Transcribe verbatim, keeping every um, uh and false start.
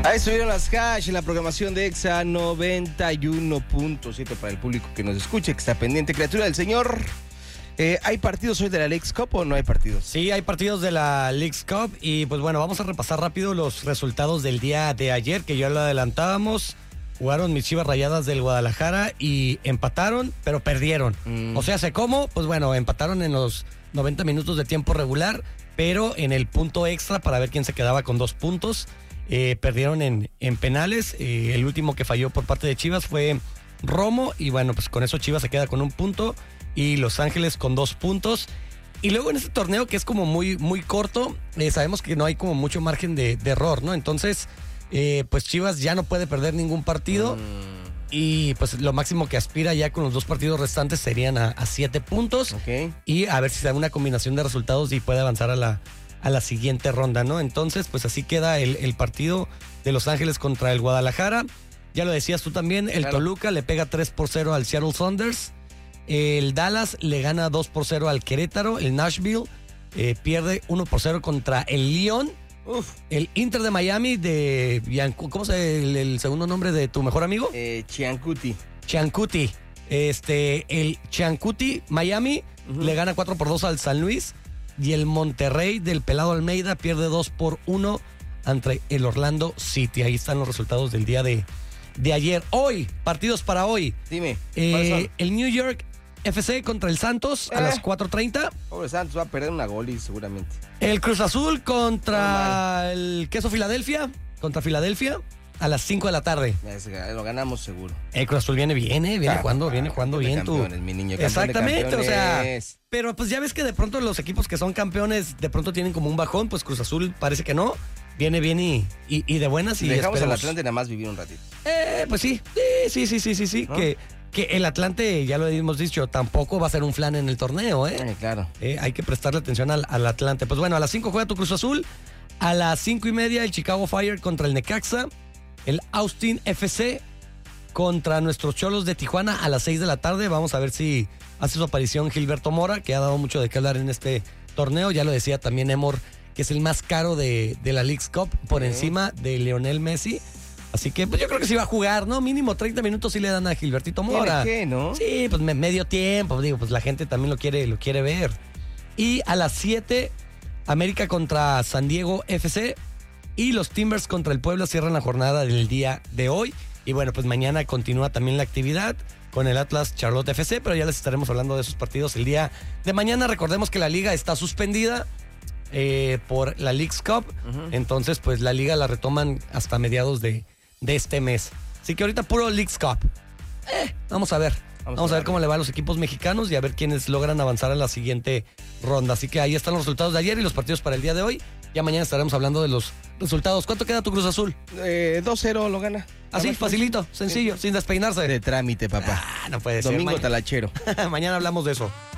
Ahí estuvieron las Hash en la programación de Exa noventa y uno punto siete para el público que nos escuche, que está pendiente. Criatura del Señor, eh, ¿hay partidos hoy de la Leagues Cup o no hay partidos? Sí, hay partidos de la Leagues Cup y pues bueno, vamos a repasar rápido los resultados del día de ayer, que ya lo adelantábamos. Jugaron mis Chivas Rayadas del Guadalajara y empataron, pero perdieron. Mm. O sea, ¿sé cómo? Pues bueno, empataron en los noventa minutos de tiempo regular, pero en el punto extra para ver quién se quedaba con dos puntos. Eh, perdieron en, en penales. Eh, el último que falló por parte de Chivas fue Romo. Y bueno, pues con eso Chivas se queda con un punto y Los Ángeles con dos puntos. Y luego en este torneo que es como muy, muy corto, eh, sabemos que no hay como mucho margen de, de error, ¿no? Entonces, eh, pues Chivas ya no puede perder ningún partido. Mm. Y pues lo máximo que aspira ya con los dos partidos restantes serían a, a siete puntos. Okay. Y a ver si se da una combinación de resultados y puede avanzar a la... a la siguiente ronda, ¿no? Entonces, pues así queda el, el partido de Los Ángeles contra el Guadalajara. Ya lo decías tú también, el claro. Toluca le pega tres por cero al Seattle Sounders. El Dallas le gana dos por cero al Querétaro. El Nashville eh, pierde uno por cero contra el Lyon. Uf. El Inter de Miami de... ¿Cómo se el, el segundo nombre de tu mejor amigo? Eh, Chiancuti. Chiancuti. Este, el Chiancuti Miami uh-huh. le gana cuatro por dos al San Luis. Y el Monterrey del Pelado Almeida pierde dos por uno ante el Orlando City. Ahí están los resultados del día de, de ayer. Hoy, partidos para hoy. Dime. Eh, el New York F C contra el Santos eh. a las cuatro treinta. Pobre Santos, va a perder una gol y seguramente. El Cruz Azul contra el Queso Filadelfia. Contra Filadelfia a las cinco de la tarde. Lo ganamos seguro. El Cruz Azul viene bien, ¿eh? Viene claro, jugando, viene jugando bien tú. Mi niño exactamente, o sea, pero pues ya ves que de pronto los equipos que son campeones de pronto tienen como un bajón, pues Cruz Azul parece que no. Viene bien y, y, y de buenas y dejamos esperemos. al Atlante nada más vivir un ratito. Eh, pues sí, sí, sí, sí, sí, sí, ¿no? que, que el Atlante, ya lo hemos dicho, tampoco va a ser un flan en el torneo, ¿eh? Eh, claro. Eh, hay que prestarle atención al, al Atlante. Pues bueno, a las cinco juega tu Cruz Azul, a las cinco y media el Chicago Fire contra el Necaxa. El Austin F C contra nuestros Cholos de Tijuana a las seis de la tarde. Vamos a ver si hace su aparición Gilberto Mora, que ha dado mucho de qué hablar en este torneo. Ya lo decía también Emor, que es el más caro de, de la Leagues Cup, por uh-huh. encima de Lionel Messi. Así que pues yo creo que sí va a jugar, ¿no? Mínimo treinta minutos sí le dan a Gilbertito Mora. ¿Qué, no? Sí, pues medio tiempo. Digo, pues la gente también lo quiere, lo quiere ver. Y a las siete, América contra San Diego F C. Y los Timbers contra el Puebla cierran la jornada del día de hoy. Y bueno, pues mañana continúa también la actividad con el Atlas Charlotte F C, pero ya les estaremos hablando de esos partidos el día de mañana. Recordemos que la liga está suspendida eh, por la Leagues Cup. Uh-huh. Entonces, pues la liga la retoman hasta mediados de, de este mes. Así que ahorita puro Leagues Cup. Eh, vamos a ver. Vamos, vamos a ver cómo le va a los equipos mexicanos y a ver quiénes logran avanzar a la siguiente ronda. Así que ahí están los resultados de ayer y los partidos para el día de hoy. Ya mañana estaremos hablando de los resultados. ¿Cuánto queda tu Cruz Azul? Eh, dos cero lo gana. Así, facilito, sencillo, sí. Sin despeinarse. De trámite, papá. Ah, no puede ser. Domingo talachero. Mañana hablamos de eso.